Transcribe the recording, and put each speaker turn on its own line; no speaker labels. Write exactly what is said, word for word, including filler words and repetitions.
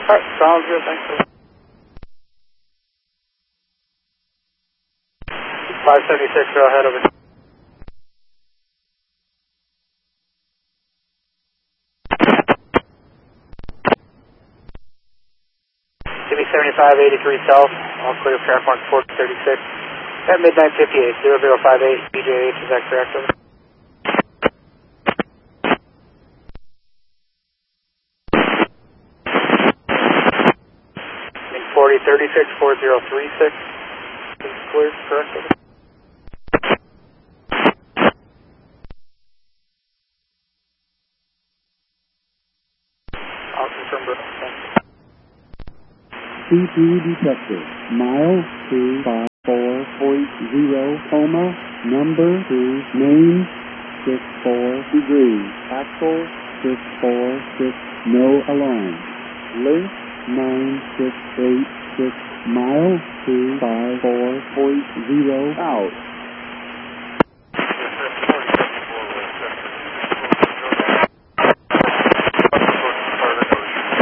Alright, sounds good, thanks. five seventy-six, go ahead, over. Give me seventy-five eighty-three south, all clear for airport four thirty-six. At midnight fifty-eight, zero zero five eight, B J H, is that correct, over? forty thirty-six, four zero three six, is cleared, correct, over? I'll confirm, bro. Thanks.
C P detected, mile two five four point zero, coma, number two, name, six four degrees, axle, six four six, no alarm, length, nine six eight six, mile two five four point zero, out.